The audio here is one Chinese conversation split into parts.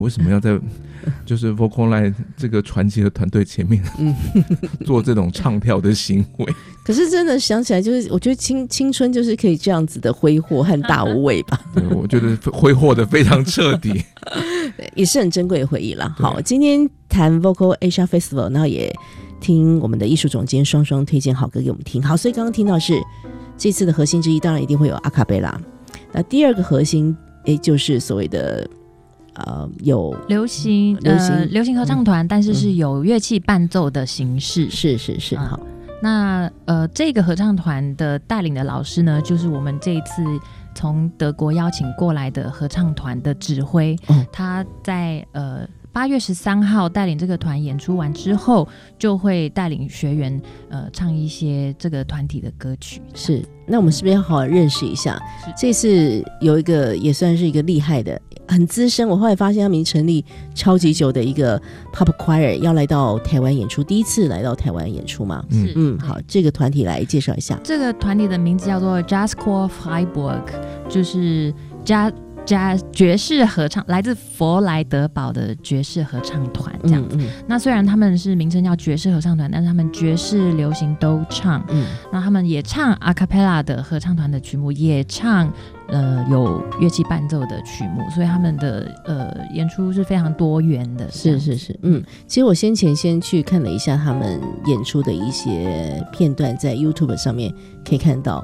为什么要在就是 Vocalline 这个传奇的团队前面做这种唱跳的行为？ 可是真的想起来，就是我觉得青春就是可以这样子的挥霍和大无畏吧。 对，我觉得挥霍的非常彻底， 也是很珍贵的回忆啦。好，今天谈 Vocal Asia Festival， 然后也听我们的艺术总监双双推荐好歌给我们听。好，所以刚刚听到是这次的核心之一，当然一定会有阿卡贝拉。那第二个核心，就是所谓的有流行合唱团，但是是有乐器伴奏的形式。 是好。 那这个合唱团的带领的老师呢，就是我们这一次从德国邀请过来的合唱团的指挥，他在8月13号带领这个团演出完之后，就会带领学员唱一些这个团体的歌曲。 是，那我们是不是要好好认识一下？这次有一个也算是一个厉害的、很资深，我后来发现他们已经成立超级久的一个 Pop Choir 要来到台湾演出，第一次来到台湾演出嘛。好，这个团体来介绍一下。 这个团体的名字叫做 Jazzchor Freiburg， 就是爵士合唱，来自佛莱德堡的爵士合唱团这样子。那虽然他们是名称叫爵士合唱团，但是他们爵士流行都唱。那他们也唱阿卡贝拉的合唱团的曲目，也唱有乐器伴奏的曲目，所以他们的演出是非常多元的。 是。其实我先去看了一下他们演出的一些片段，在 YouTube 上面可以看到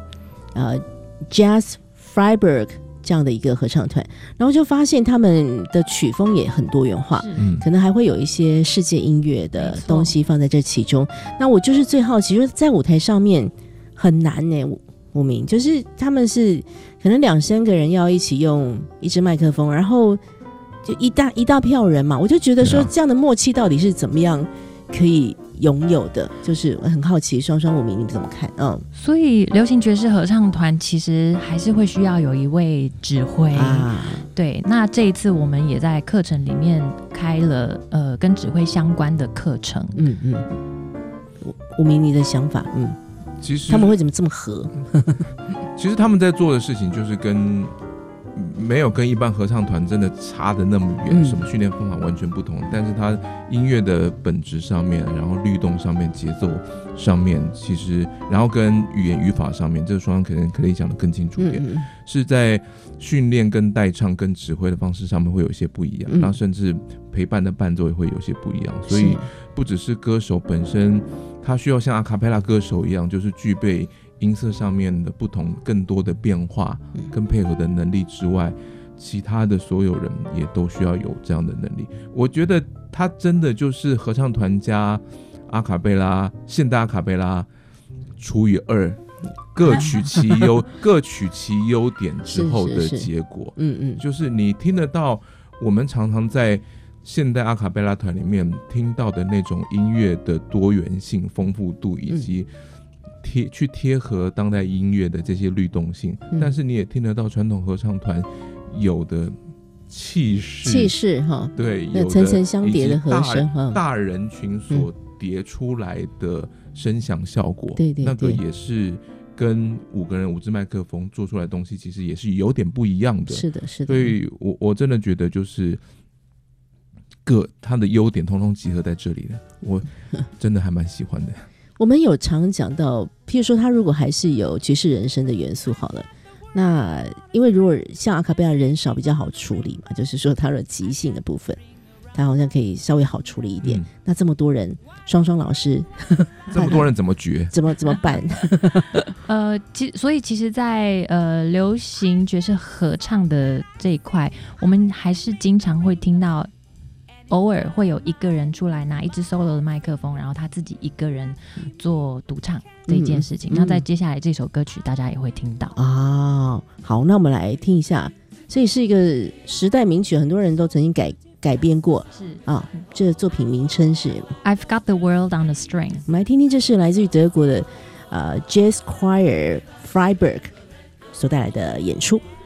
Jazz Freiburg这样的一个合唱团，然后就发现他们的曲风也很多元化，可能还会有一些世界音乐的东西放在这其中。那我就是最好奇，就是在舞台上面很难无名，就是他们是可能2-3个人要一起用一支麦克风，然后就一大票人嘛，我就觉得说这样的默契到底是怎么样可以拥有的，就是我很好奇双双无名你们怎么看？ 所以流行爵士合唱团其实还是会需要有一位指挥对，那这一次我们也在课程里面开了跟指挥相关的课程。 无名你的想法？ 其实他们会怎么这么合？ 其实他们在做的事情就是没有跟一般合唱团真的差得那么远，什么训练方法完全不同，但是它音乐的本质上面，然后律动上面，节奏上面，其实然后跟语言语法上面，这个双方可以讲得更清楚一点，是在训练跟带唱跟指挥的方式上面会有一些不一样，然后甚至陪伴的伴奏也会有些不一样，所以不只是歌手本身他需要像阿卡贝拉歌手一样，就是具备音色上面的不同更多的变化跟配合的能力之外，其他的所有人也都需要有这样的能力。我觉得他真的就是合唱团加阿卡贝拉，现代阿卡贝拉除以2，各取其优点之后的结果。就是你听得到我们常常在现代阿卡贝拉团里面听到的那种音乐的多元性、丰富度，以及去贴合当代音乐的这些律动性，但是你也听得到传统合唱团有的气势对，有的层层相叠的和声， 大人群所叠出来的声响效果，对，那个也是跟5个人5支麦克风做出来的东西其实也是有点不一样的。 是的。 所以我真的觉得就是它的优点通通集合在这里了，我真的还蛮喜欢的。 我们有常讲到，譬如说他如果还是有爵士人声的元素好了，那因为如果像阿卡贝拉人少比较好处理嘛，就是说他的即兴的部分他好像可以稍微好处理一点，那这么多人，双双老师这么多人怎么决怎么办所以其实在流行爵士合唱的这一块，我们还是经常会听到偶尔会有一个人出来拿一支 solo 的麦克风，然后他自己一个人做独唱这件事情。那在接下来这首歌曲大家也会听到好，那我们来听一下，这是一个时代名曲，很多人都曾经改编过，这个作品名称是 I've Got the World on a String。 我们来听听，这是来自于德国的Jazzchor Freiburg 所带来的演出。